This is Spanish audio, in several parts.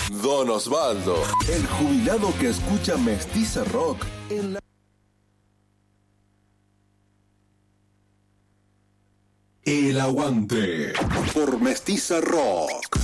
Don Osvaldo, el jubilado que escucha Mestiza Rock en la... El Aguante por Mestiza Rock.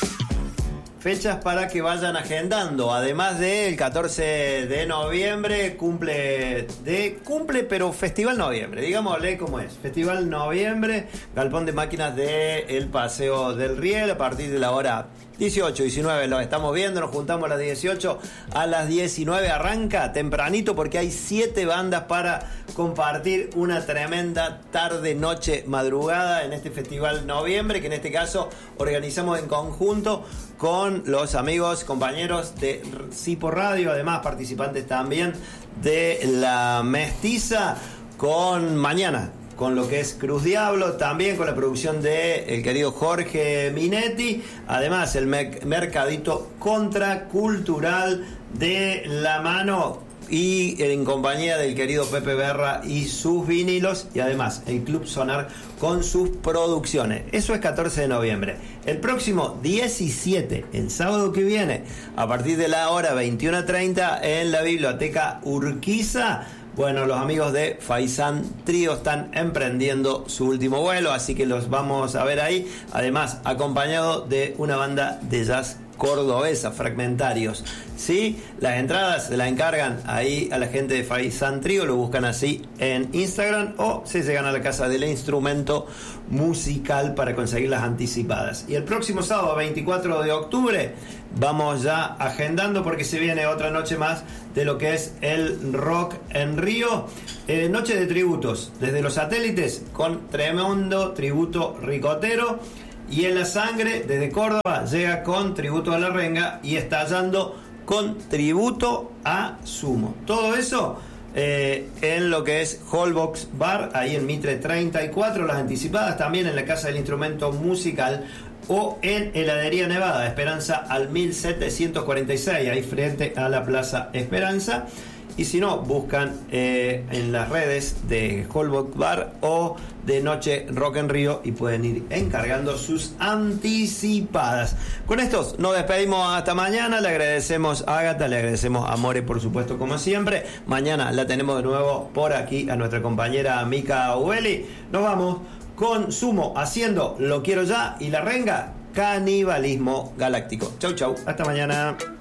Fechas para que vayan agendando. Además del 14 de noviembre, cumple, pero Festival Noviembre. Digámosle cómo es. Festival Noviembre, Galpón de Máquinas de El Paseo del Riel, a partir de la hora 18, 19 lo estamos viendo, nos juntamos a las 18, a las 19 arranca tempranito porque hay 7 bandas para compartir una tremenda tarde, noche, madrugada en este Festival Noviembre, que en este caso organizamos en conjunto con los amigos, compañeros de Cipo Radio, además participantes también de La Mestiza, con mañana con lo que es Cruz Diablo, también con la producción de el querido Jorge Minetti, además el mercadito contracultural de la mano y en compañía del querido Pepe Berra y sus vinilos, y además el Club Sonar con sus producciones. Eso es 14 de noviembre. El próximo 17, el sábado que viene, a partir de la hora 21:30 en la Biblioteca Urquiza, bueno, los amigos de Faisán Trío están emprendiendo su último vuelo, así que los vamos a ver ahí. Además, acompañado de una banda de jazz cordobesa, Fragmentarios. ¿Sí? Las entradas se las encargan ahí a la gente de Faisán Trío, lo buscan así en Instagram o se llegan a la Casa del Instrumento Musical para conseguir las anticipadas. Y el próximo sábado, 24 de octubre, vamos ya agendando porque se viene otra noche más de lo que es el Rock en Río. Noche de tributos desde los satélites con tremendo tributo ricotero. Y En la Sangre desde Córdoba llega con tributo a La Renga y Estallando con tributo a Sumo. Todo eso en lo que es Hallbox Bar, ahí en Mitre 34, las anticipadas también en la Casa del Instrumento Musical o en Heladería Nevada, Esperanza al 1746, ahí frente a la Plaza Esperanza. Y si no, buscan en las redes de Hallbox Bar o de Noche Rock en Río y pueden ir encargando sus anticipadas. Con estos nos despedimos hasta mañana. Le agradecemos a Ágata, le agradecemos a More, por supuesto, como siempre. Mañana la tenemos de nuevo por aquí a nuestra compañera Mica Ubeli. Nos vamos con Sumo haciendo Lo Quiero Ya y La Renga, Canibalismo Galáctico. Chau, chau. Hasta mañana.